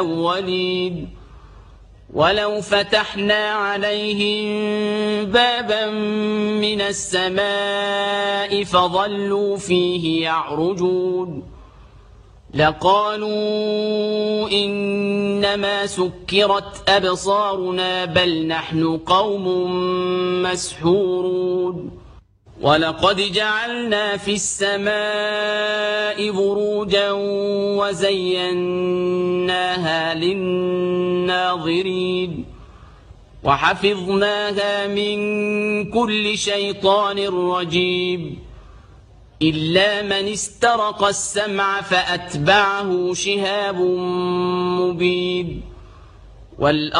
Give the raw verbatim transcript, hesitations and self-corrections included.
الأولين ولو فتحنا عليهم بابا من السماء فظلوا فيه يعرجون لقالوا إنما سكرت أبصارنا بل نحن قوم مسحورون ولقد جعلنا في السماء بروجا وزيناها للناظرين وحفظناها من كل شيطان رجيم إلا من استرق السمع فأتبعه شهاب مبين.